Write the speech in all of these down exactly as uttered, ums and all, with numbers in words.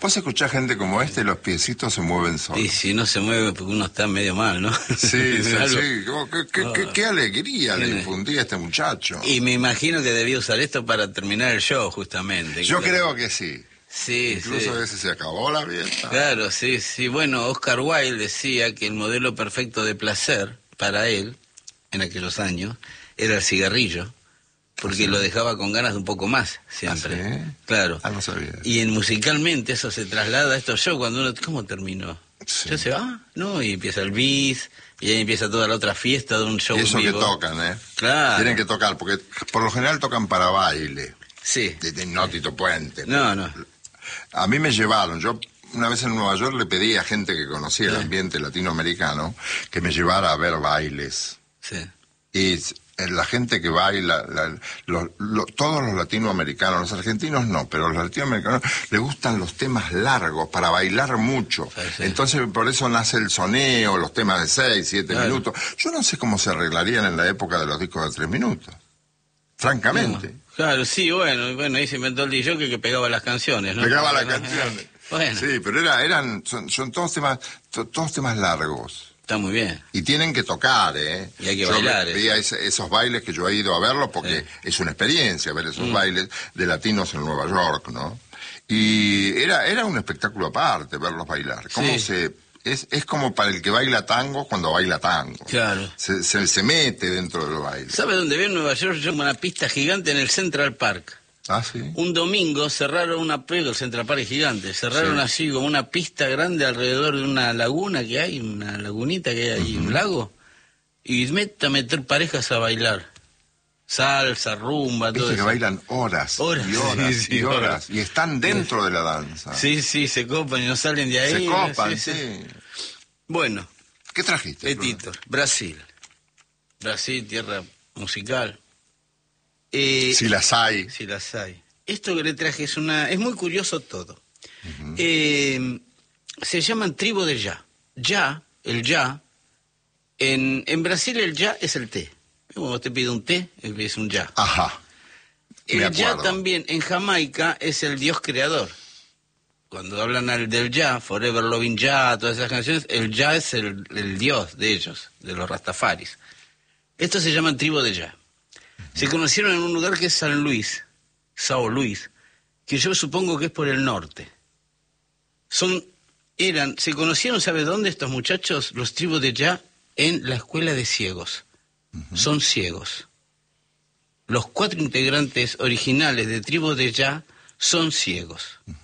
Vos escuchás gente como este y los piecitos se mueven solos. Y si no se mueve porque uno está medio mal, ¿no? Sí, sí, Algo... sí. Oh, ¿Qué, qué, qué, qué alegría le infundía a este muchacho. Y me imagino que debía usar esto para terminar el show, justamente. Yo claro. creo que sí. Sí, Incluso sí. a veces se acabó la fiesta. Claro, sí, sí. Bueno, Oscar Wilde decía que el modelo perfecto de placer para él, en aquellos años, era el cigarrillo. Porque ¿sí? Lo dejaba con ganas de un poco más, siempre. ¿Ah, sí? Claro. Ah, no sabía. Y en musicalmente eso se traslada a estos shows cuando uno... ¿Cómo terminó? Sí. Ya se va, ¿no? Y empieza el bis, y ahí empieza toda la otra fiesta de un show y eso vivo. Que tocan, ¿eh? Claro. Tienen que tocar, porque por lo general tocan para baile. Sí. De, de no Tito Puente. No, no. A mí me llevaron, yo... Una vez en Nueva York le pedí a gente que conocía el ambiente latinoamericano que me llevara a ver bailes. Sí. Y la gente que baila, la, lo, lo, todos los latinoamericanos, los argentinos no, pero los latinoamericanos les gustan los temas largos para bailar mucho. Sí, sí. Entonces por eso nace el soneo, los temas de seis, siete claro. minutos. Yo no sé cómo se arreglarían en la época de los discos de tres minutos. Francamente. No. Claro, sí, bueno, bueno, ahí se inventó el D J que, que pegaba las canciones, ¿no? Pegaba las canciones. Bueno. Sí, pero era, eran, son, son todos temas, to, todos temas largos. Está muy bien. Y tienen que tocar, ¿eh? Y hay que yo bailar. Veía ese, esos bailes que yo he ido a verlos porque sí. Es una experiencia ver esos mm. bailes de latinos en Nueva York, ¿no? Y era, era un espectáculo aparte verlos bailar. ¿Cómo sí. se...? Es, es como para el que baila tango cuando baila tango. Claro. Se, se, se mete dentro del baile. ¿Sabe dónde vi en Nueva York? Yo una pista gigante en el Central Park. Ah, sí. Un domingo cerraron una pega, el Central Park es gigante, cerraron sí. así como una pista grande alrededor de una laguna que hay, una lagunita que hay ahí, uh-huh. un lago, y mete a meter parejas a bailar. Salsa, rumba, todo eso. eso. Que bailan horas, horas y horas sí, sí, y horas, horas. Y están dentro de la danza. Sí, sí, se copan y no salen de ahí. Se copan, sí. sí. Bueno. ¿Qué trajiste? Petito, Brasil. Brasil, tierra musical. Eh, si las hay. Si las hay. Esto que le traje es una... Es muy curioso todo. Uh-huh. eh, se llaman tribu de ya. Ya, el ya. En, en Brasil el ya es el té. Cuando te pide un té, es un ya. Ajá. Me el ya acuerdo. también en Jamaica es el Dios creador. Cuando hablan al del ya, Forever Loving Ya, todas esas canciones, el ya es el, el Dios de ellos, de los rastafaris. Estos se llaman tribu de ya. Se conocieron en un lugar que es San Luis, Sao Luis, que yo supongo que es por el norte. Son, eran, se conocieron, ¿sabe dónde estos muchachos? Los tribus de ya, en la escuela de ciegos. Uh-huh. Son ciegos. Los cuatro integrantes originales de Tribu de Ya son ciegos. Uh-huh.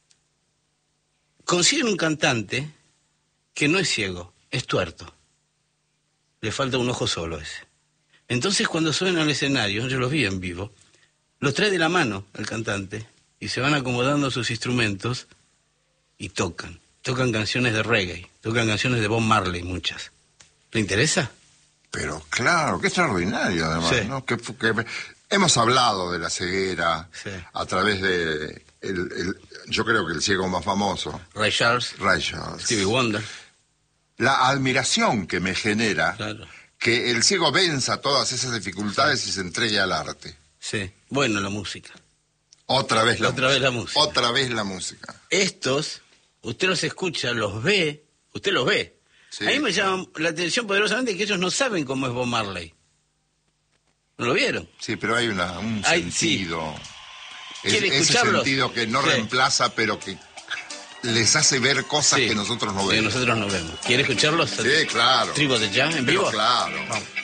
Consiguen un cantante que no es ciego, es tuerto. Le falta un ojo solo ese. Entonces cuando suben al escenario, yo los vi en vivo, los trae de la mano el cantante y se van acomodando sus instrumentos y tocan. Tocan canciones de reggae, tocan canciones de Bob Marley, muchas. ¿Le interesa? Pero claro, qué extraordinario además, sí. ¿no? Que, que, hemos hablado de la ceguera sí. a través de, el, el, yo creo que el ciego más famoso. Ray Charles. Ray Charles. Stevie Wonder. La admiración que me genera claro. que el ciego venza todas esas dificultades sí. y se entregue al arte. Sí, bueno, la música. Otra vez la Otra música. vez la música. Otra vez la música. Estos, usted los escucha, los ve, usted los ve. Sí, a mí me claro. llama la atención poderosamente que ellos no saben cómo es Bob Marley. ¿No lo vieron? Sí, pero hay una, un hay, sentido. Sí. ¿Quiere es, ese sentido que no sí. reemplaza, pero que les hace ver cosas sí. que nosotros no vemos. vemos. Que nosotros no vemos. ¿Quiere escucharlos? Sí, claro. ¿Tribu de Ya en vivo? Pero claro. Vamos.